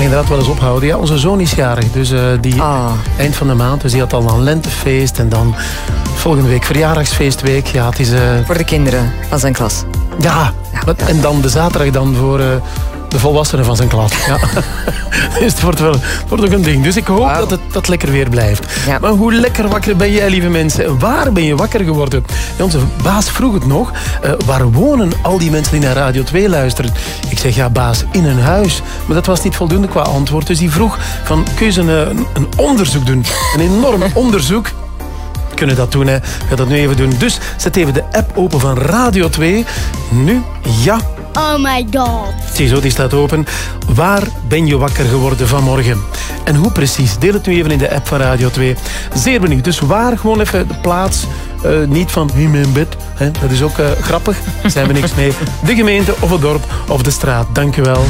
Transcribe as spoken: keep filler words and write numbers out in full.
inderdaad wel eens ophouden. Ja, onze zoon is jarig, dus uh, die oh. eind van de maand. Dus die had al een lentefeest en dan volgende week verjaardagsfeestweek. Ja, het is, uh... voor de kinderen van zijn klas. Ja, ja, ja. En dan de zaterdag dan voor... Uh, de volwassenen van zijn klas. Ja. Dus het wordt wel het wordt ook een ding. Dus ik hoop wow. dat het dat lekker weer blijft. Ja. Maar hoe lekker wakker ben jij, lieve mensen? Waar ben je wakker geworden? Ja, onze baas vroeg het nog. Uh, waar wonen al die mensen die naar Radio twee luisteren? Ik zeg, ja baas, in een huis. Maar dat was niet voldoende qua antwoord. Dus die vroeg, van, kun je een, een, een onderzoek doen? Een enorm onderzoek. Kunnen dat doen, hè? Ik ga dat nu even doen. Dus zet even de app open van Radio twee. Nu, ja. Oh my god. Ziezo, die staat open. Waar ben je wakker geworden vanmorgen? En hoe precies? Deel het nu even in de app van Radio twee. Zeer benieuwd. Dus waar, gewoon even de plaats. Uh, niet van in mijn bed. Hè? Dat is ook uh, grappig. Daar zijn we niks mee. De gemeente of het dorp of de straat. Dank je wel.